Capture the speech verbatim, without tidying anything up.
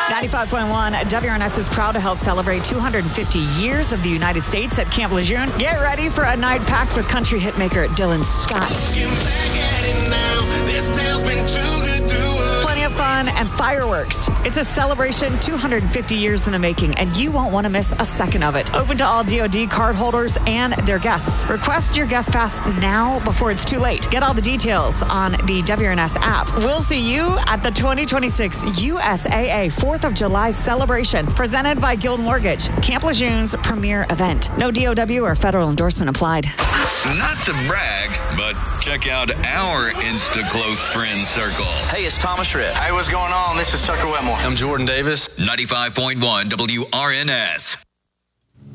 ninety-five point one W R N S is proud to help celebrate two hundred fifty years of the United States at Camp Lejeune. Get ready for a night packed with country hitmaker Dylan Scott. Plenty of fun and fireworks. It's a celebration two hundred fifty years in the making, and you won't want to miss a second of it. Open to all D O D cardholders and their guests. Request your guest pass now before it's too late. Get all the details on the W R N S app. We'll see you at the twenty twenty-six U S A A fourth of July celebration, presented by Guild Mortgage, Camp Lejeune's premier event. No D O W or federal endorsement applied. Not to brag, but check out our Insta Close Friend Circle. Hey, it's Thomas Rhett. Hey, what's going on? This is Tucker Wetmore. I'm Jordan Davis. ninety-five point one W R N S.